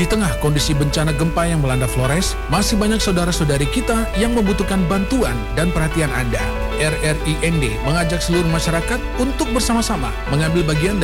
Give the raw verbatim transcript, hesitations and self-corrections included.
Di tengah kondisi bencana gempa yang melanda Flores, masih banyak saudara-saudari kita yang membutuhkan bantuan dan perhatian Anda. R R I N D mengajak seluruh masyarakat untuk bersama-sama mengambil bagian dalam